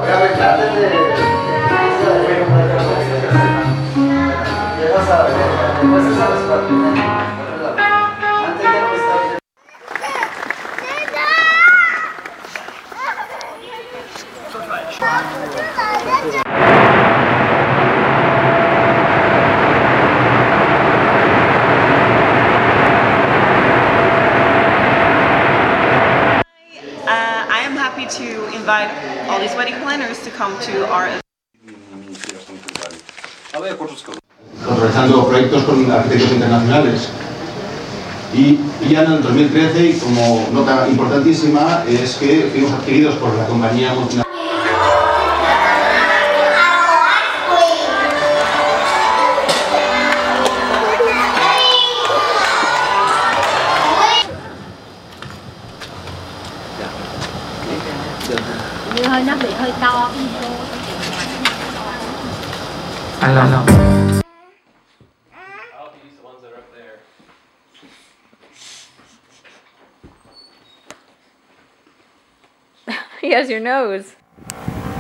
I am happy to invite all these wedding planners to come to our event. Realizando proyectos con arquitectos internacionales. Y ya en el 2013, y como nota importantísima, es que fuimos adquiridos por la compañía multinacional. Hơi nó bị hơi to. I don't know. I'll use the ones that are up there. He has your nose.